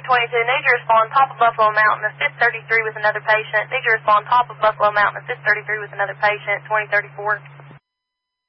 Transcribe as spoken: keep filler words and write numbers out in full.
twenty-two, need to respond top of Buffalo Mountain, assist thirty-three with another patient. Need to respond top of Buffalo Mountain, assist thirty-three with another patient, twenty thirty-four.